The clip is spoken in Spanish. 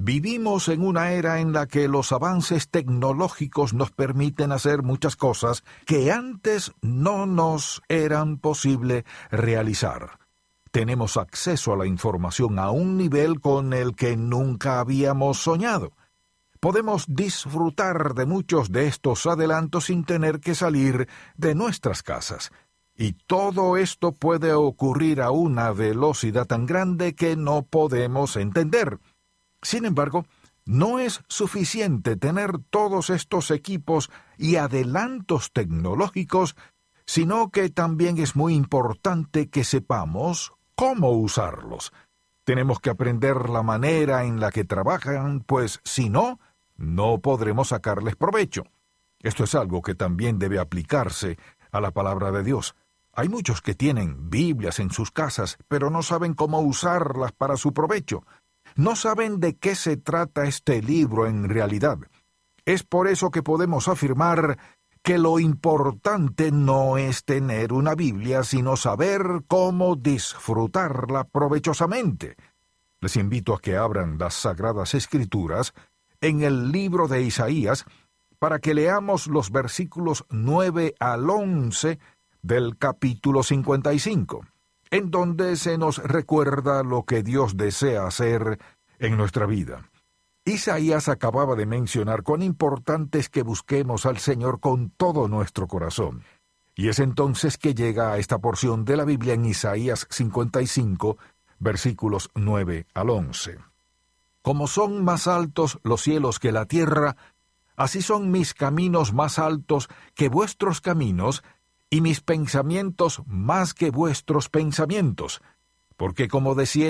Vivimos en una era en la que los avances tecnológicos nos permiten hacer muchas cosas que antes no nos eran posible realizar. Tenemos acceso a la información a un nivel con el que nunca habíamos soñado. Podemos disfrutar de muchos de estos adelantos sin tener que salir de nuestras casas. Y todo esto puede ocurrir a una velocidad tan grande que no podemos entender. Sin embargo, no es suficiente tener todos estos equipos y adelantos tecnológicos, sino que también es muy importante que sepamos cómo usarlos. Tenemos que aprender la manera en la que trabajan, pues si no, no podremos sacarles provecho. Esto es algo que también debe aplicarse a la palabra de Dios. Hay muchos que tienen Biblias en sus casas, pero no saben cómo usarlas para su provecho. No saben de qué se trata este libro en realidad. Es por eso que podemos afirmar que lo importante no es tener una Biblia, sino saber cómo disfrutarla provechosamente. Les invito a que abran las Sagradas Escrituras en el libro de Isaías para que leamos los versículos 9 al 11 del capítulo 55. En donde se nos recuerda lo que Dios desea hacer en nuestra vida. Isaías acababa de mencionar cuán importante es que busquemos al Señor con todo nuestro corazón. Y es entonces que llega a esta porción de la Biblia en Isaías 55, versículos 9 al 11. Como son más altos los cielos que la tierra, así son mis caminos más altos que vuestros caminos, y mis pensamientos más que vuestros pensamientos, porque como decía